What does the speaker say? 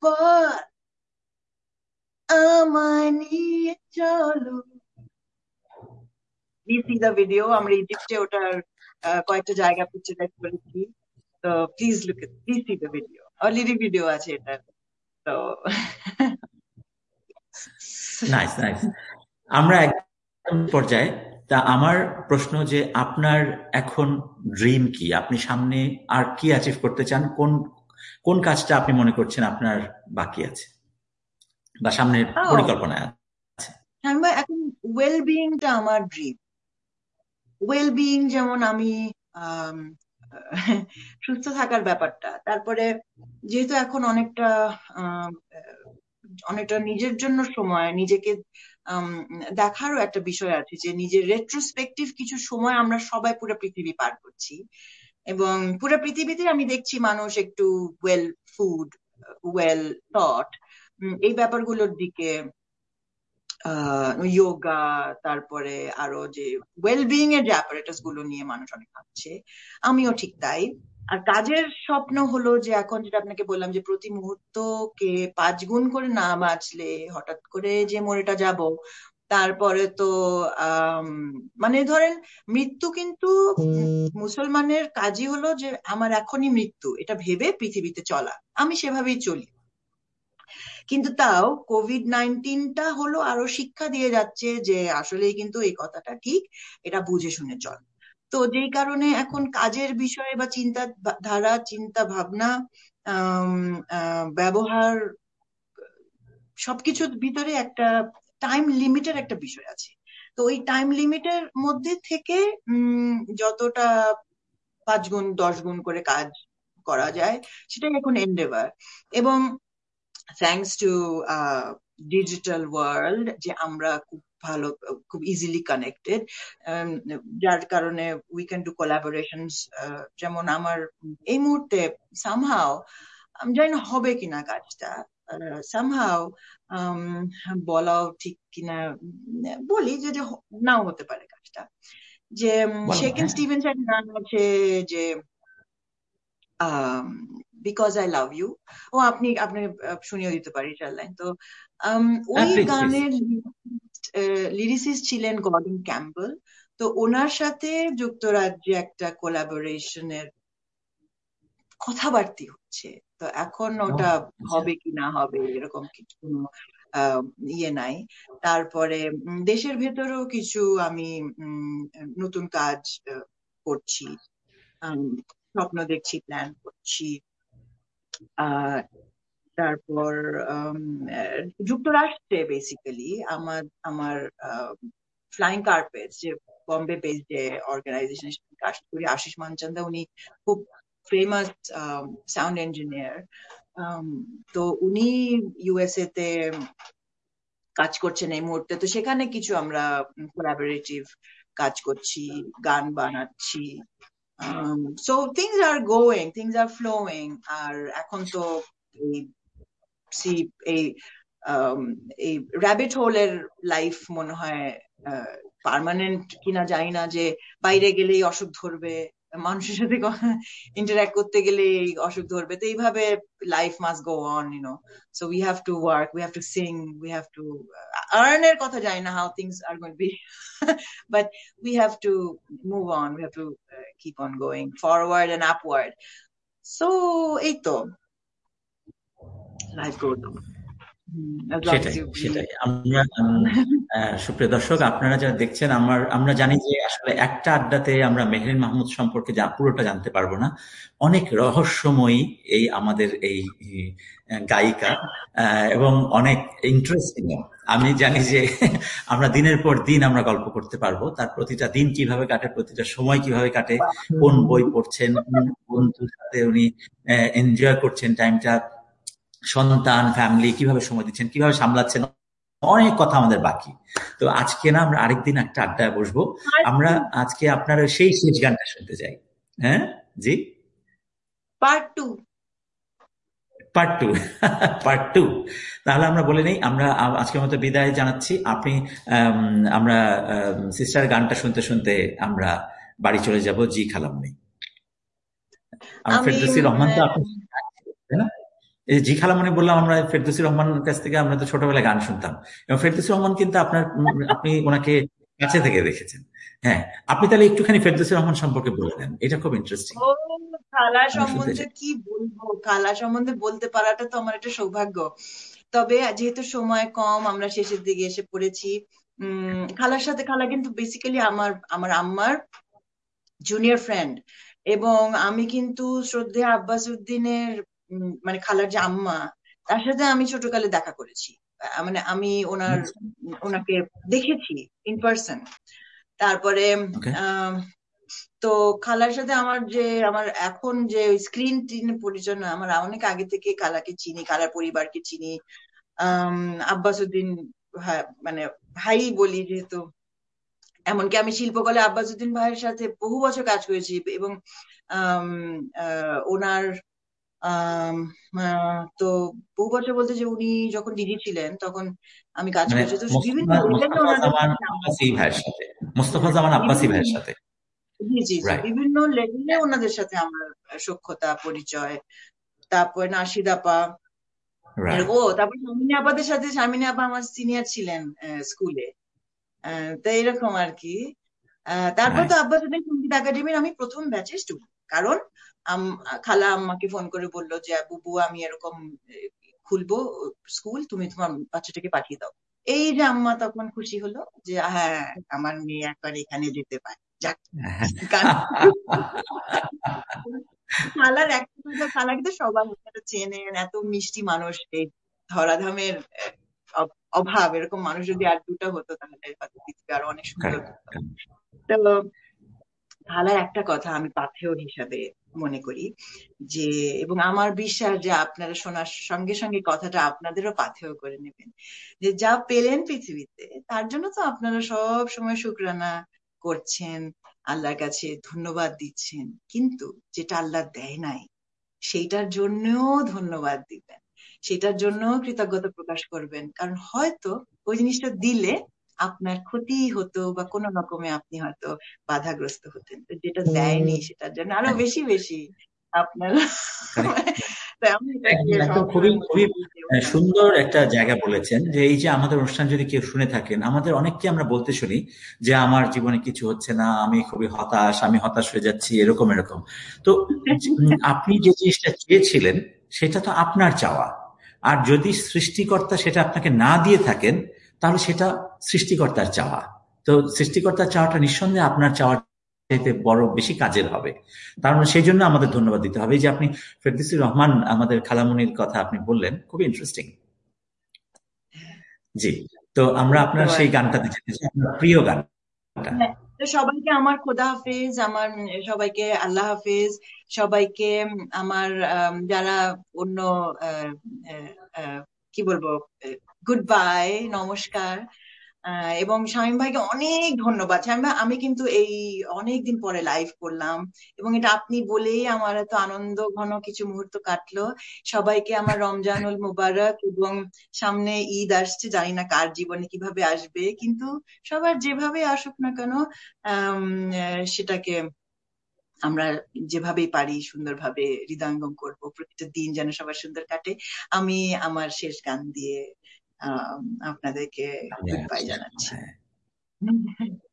পর আমায় নিয়ে চলো। Please see the video. আমরা ইজিপ্টে ওটার কয়েকটা জায়গা পিকচারাইজ করেছি, তো please see the video. Already video আছে এটা, তো নাইস নাইস। আমরা একদম পর্যায়ে, তা আমার প্রশ্ন যে আপনার এখন ড্রিম কি, আপনি সামনে আর কি অ্যাচিভ করতে চান, কোন কোন কাজটা আপনি মনে করছেন আপনার বাকি আছে বা সামনের পরিকল্পনায় আছে? আমার এখন ওয়েল বিইংটা আমার ড্রিম। ওয়েল বিইং যেমন আমি আম, সুস্থ থাকার ব্যাপারটা, তারপরে যেহেতু এখন অনেকটা নিজের জন্য সময়, নিজেকে আম, দেখারও একটা বিষয় আছে, যে নিজের রেট্রোস্পেক্টিভ কিছু সময় আমরা সবাই পুরো পৃথিবী পার করছি, এবং পুরো পৃথিবীতে আমি দেখছি মানুষ একটু ওয়েল ফুড, ওয়েল থট, এই ব্যাপারগুলোর দিকে, যোগা, তারপরে আরো যে ওয়েলবিইং এর যে অ্যাপারেটাস গুলো নিয়ে মানুষ অনেক ভাবছে, আমিও ঠিক তাই। আর কাজের স্বপ্ন হলো যে এখন যেটা আপনাকে বললাম, যে প্রতি মুহূর্তকে 5 গুণ করে না বাঁচলে হঠাৎ করে যে মরেটা যাব, তারপরে তো আম, মানে ধরেন মৃত্যু কিন্তু মুসলমানের কাজই হলো যে আমার এখনই মৃত্যু, এটা ভেবে পৃথিবীতে চলা। আমি সেভাবেই চলি। কিন্তু তাও কোভিড-19টা হলো আরো শিক্ষা দিয়ে যাচ্ছে যে আসলে কিন্তু এই কথাটা ঠিক, এটা বুঝে শুনে চল। তো যেই কারণে এখন কাজের বিষয়ে বা চিন্তা ধারা, চিন্তা ভাবনা, ব্যবহার, সবকিছুর ভিতরে একটা টাইম লিমিটের একটা বিষয় আছে। তো ওই টাইম লিমিটের মধ্যে থেকে যতটা 5 গুণ 10 গুণ করে কাজ করা যায়, সেটাই এখন এন্ডেভার। এবং থ্যাঙ্কস টু ডিজিটাল ওয়ার্ল্ড, যে আমরা খুব ভালো, খুব ইজিলি কানেক্টেড, যার কারণে উই ক্যান ডু কোলাবোরেশনস। যেমন আমার এই মুহূর্তে সামহাও, আমি জানি না হবে কিনা কাজটা, সামহাও বলাও ঠিক কিনা, বলি যে যে নাও হতে পারে কাজটা, যে বলেন। শেকেন স্টিভেনসের গান আছে যে বিকজ আই লাভ ইউ, ও আপনি আপনি শুনিয়ে দিতে পারি 4 লাইন। তো ওই প্লিজ প্লিজ। গানের লিরিসিস্ট ছিলেন গর্ডন ক্যাম্পবেল। তো ওনার সাথে যুক্তরাজ্যে একটা কোলাবোরেশনের কথাবার্তি হচ্ছে। তো এখন ওটা হবে কি না হবে এরকম কিছু কোনো ইয়ে নাই। তারপরে দেশের ভেতরেও কিছু আমি নতুন কাজ করছি, স্বপ্ন দেখছি, প্ল্যান করছি। আহ তারপর যুক্তরাষ্ট্রে বেসিক্যালি আমার আমার ফ্লাইং কার্পেটস, যে বম্বে বেসড যে অর্গানাইজেশনের সাথে কাজ করি, আশিস মানচান্দা, উনি খুব ফেমাস সাউন্ড ইঞ্জিনিয়ার। তো উনি ইউএসএ তে কাজ করছেন এই মুহূর্তে। তো সেখানে কিছু আমরা কোলাবোরেটিভ কাজ করছি, গান বানাচ্ছি। So things are flowing. আর এখন তো এই এই আম, এই র্যাবিট হোলের লাইফ মনে হয় পার্মানেন্ট কিনা জানি না, যে বাইরে গেলেই অসুখ ধরবে, মানুষের সাথে ইন্টারঅ্যাক্ট করতে গেলে অসুখ ধরবে, তো এইভাবে life must go on, so we have to work, we have to Singh, we have to earn এর কথা জানি না how things are going B, but we have to move on, we have to keep on going forward and upward. So এই তো, life goes on, as long as সেটাই you সেটাই breathe. আমরা সুপ্রিয় দর্শক, আপনারা যারা দেখছেন, আমরা জানি যে আসলে একটা আড্ডাতে আমরা মেহরিন মাহমুদ সম্পর্কে পুরোটা জানতে পারবো না। অনেক রহস্যময়ী এই আমাদের এই গায়িকা, এবং অনেক ইন্টারেস্টিং। আমি জানি যে আমরা দিনের পর দিন আমরা গল্প করতে পারবো, তার প্রতিটা দিন কিভাবে কাটে, প্রতিটা সময় কিভাবে কাটে, কোন বই পড়ছেন, কোন বন্ধুর সাথে উনি এনজয় করছেন টাইমটা, সন্তান, ফ্যামিলি কিভাবে সময় দিচ্ছেন, কিভাবে সামলাচ্ছেন, অনেক কথা আমাদের বাকি। তো আজকে না আমরা আরেকদিন একটা আড্ডায় বসবো। আমরা আজকে আপনার সেই শেষ গানটা শুনতে চাই। হ্যাঁ জি, part 2। Part two. Part two. তাহলে আমরা বলে নেই, আমরা আজকের মতো বিদায় জানাচ্ছি। আপনি আমরা সিস্টার গানটা শুনতে শুনতে আমরা বাড়ি চলে যাব জি খালামণি। আমার আমি ফেরদৌসী রহমান তো আপনি, তাই না? এই জি খালামণি বললাম, আমরা ফেরদৌসী রহমানের কাছ থেকে আমরা তো ছোটবেলায় গান শুনতাম, এবং ফেরদৌসী রহমান কিন্তু আপনি ওনাকে কাছে থেকে দেখেছেন। হ্যাঁ, আপনি তাহলে একটুখানি ফেরদৌসী রহমান সম্পর্কে বলে দেন, এটা খুব ইন্টারেস্টিং, ও, খালা আমি শুনতে সম্বন্ধে চাই। কি বলবো, খালা সম্বন্ধে বলতে পারাটা তো আমার একটা সৌভাগ্য। তবে যেহেতু সময় কম, আমরা শেষের দিকে এসে পড়েছি। খালার সাথে, খালা কিন্তু বেসিক্যালি আমার আমার আম্মার জুনিয়র ফ্রেন্ড। এবং আমি কিন্তু শ্রদ্ধেয় আব্বাস উদ্দিনের মানে খালার যে আম্মা, তার সাথে আমি ছোটকালে দেখা করেছি। মানে আমি ওনাকে দেখেছি ইন পার্সন। তারপরে ওকে। আহ তো খালার সাথে আমার এখন যে স্ক্রিন টিনে পরিচয় না, আমার অনেক আগে থেকে খালাকে চিনি, খালার পরিবারকে চিনি। আব্বাস উদ্দিন মানে ভাই বলি যেহেতু। এমনকি আমি শিল্পকলা আব্বাসুদ্দিন ভাইয়ের সাথে বহু বছর কাজ করেছি। এবং আম, ওনার তো বহু বছর বলতে যে উনি যখন ডিজি ছিলেন তখন আমি কাজ মানে করেছি, তো বিভিন্ন মোস্তফা লেভেলে মোস্তফা ওনাদের জামান সাথে আব্বাসী ভাইয়ের সাথে, মোস্তফা জামান আব্বাসী বিভিন্ন, ভাইয়ের সাথে। জি জি জি, রাইট। বিভিন্ন লেভেলে ওনাদের সাথে আমার সখ্যতা পরিচয়। তারপর নাশিদ আপা, রাইট। এরকম। তারপর শামিনী আপাদের সাথে, শামিনী আপা আমার সিনিয়র ছিলেন স্কুলে। তো এরকম আর কি। তারপর তো নাইস। আব্বাস উদ্দিন সঙ্গীত একাডেমির আমি প্রথম ব্যাচের স্টুডেন্ট। কারণ খালা আম্মাকে ফোন করে বললো যে বুবু আমি এরকম খুলবো স্কুল, তুমি তোমার বাচ্চাটাকে পাঠিয়ে দাও। এই যে আম্মা তখন খুশি হলো যে হ্যাঁ, আমার মেয়ে একবার এখানে যেতে পারে, যাক। গান খালার একটা কথা, খালাকে তো সবাই আপনারা চেনেন, এত মিষ্টি মানুষ। এই ধরাধামের অভাব, এরকম মানুষ যদি আর দুটো হতো তাহলে হয়তো পৃথিবী আরো অনেক সুন্দর Correct. হতো। তো খালার একটা কথা আমি পাথেয় হিসাবে মনে করি যে, এবং আমার বিশ্বাস যে আপনারা শোনার সঙ্গে সঙ্গে কথাটা আপনাদেরও পাথেয় করে নেবেন, যে যা পেলেন পৃথিবীতে তার জন্য তো আপনারা সব সময় শুকরানা করছেন, আল্লাহর কাছে ধন্যবাদ দিচ্ছেন। কিন্তু যেটা আল্লাহ দেয় নাই সেইটার জন্যও ধন্যবাদ দিবেন, সেটার জন্য কৃতজ্ঞতা প্রকাশ করবেন। কারণ হয়তো ওই জিনিসটা দিলে আপনার ক্ষতি হতো বা কোনো রকমে আপনি হয়তো বাধাগ্রস্ত হতেন। তো যেটা দেয়নি সেটার জন্য আরো বেশি বেশি আপনার Correct. তাই আমি এটাকে একদম একদম খুবই সবসময় মনে খুবই করি যে ওনার সুন্দর একটা জায়গা বলেছেন, যে এই যে আমাদের অনুষ্ঠান যদি কেউ শুনে থাকেন, আমাদের অনেককে আমরা বলতে শুনি যে আমার জীবনে কিছু হচ্ছে না, আমি খুবই হতাশ, আমি হতাশ হয়ে যাচ্ছি, এরকম এরকম। তো আপনি যে জিনিসটা চেয়েছিলেন সেটা তো আপনার চাওয়া, আর যদি সৃষ্টিকর্তা সেটা আপনাকে না দিয়ে থাকেন তাহলে সেটা সৃষ্টিকর্তার চাওয়া। তো সৃষ্টিকর্তার চাওয়াটা নিঃসন্দেহে আপনার চাওয়ার চাইতে বড় বেশি কাজের হবে। তার মানে সেই জন্য আমাদের ধন্যবাদ দিতে হবে। এই যে আপনি ফেরদৌসী রহমান আমাদের খালামুনির কথা আপনি বললেন, খুবই ইন্টারেস্টিং। জি। তো আমরা এই তো আপনার আর সেই গানটাতে যেতে চাই, আপনার প্রিয় গানটা। হ্যাঁ, তো সবাইকে আমার খোদা হাফেজ, আমার সবাইকে আল্লাহ হাফেজ, সবাইকে আমার যারা অন্য আহ, আহ, আহ, কি বলবো, গুড বাই, নমস্কার। এবং শামীম ভাইকে অনেক ধন্যবাদ। শামীম ভাই, আমি কিন্তু এই অনেকদিন পরে লাইভ করলাম, এবং এটা আপনি বলেই আমার এত আনন্দ ঘন কিছু মুহূর্ত কাটলো। সবাইকে আমার রমজানুল মুবারক, এবং সামনে ঈদ আসছে, জানি না কার জীবনে কিভাবে আসবে, কিন্তু সবার যেভাবে আসুক না কেন সেটাকে আমরা যেভাবেই পারি সুন্দরভাবে হৃদয়ঙ্গম করবো। প্রতিটা দিন যেন সবার সুন্দর কাটে। আমি আমার শেষ গান দিয়ে আহ আপনাদেরকে গুড বাই জানাচ্ছি। হ্যাঁ।